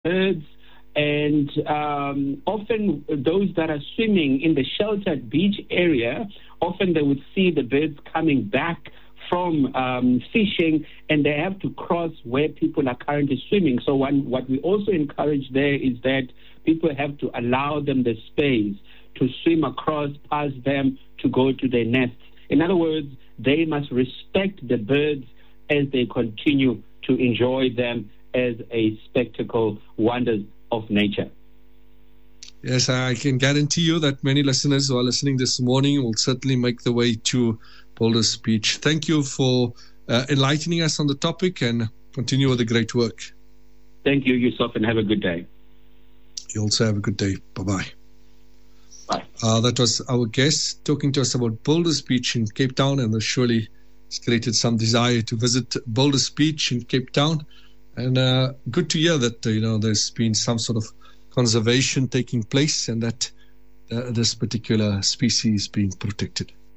birds. And often those that are swimming in the sheltered beach area, often they would see the birds coming back from fishing, and they have to cross where people are currently swimming. So what we also encourage there is that people have to allow them the space to swim across past them to go to their nests. In other words, they must respect the birds as they continue to enjoy them as a spectacle, wonders of nature. Yes, I can guarantee you that many listeners who are listening this morning will certainly make the way to Boulders Beach. Thank you for enlightening us on the topic, and continue with the great work. Thank you, Yusuf, and have a good day. You also have a good day. Bye-bye. Bye. That was our guest talking to us about Boulders Beach in Cape Town, and surely it's created some desire to visit Boulders Beach in Cape Town. And good to hear that there's been some sort of conservation taking place, and that this particular species is being protected.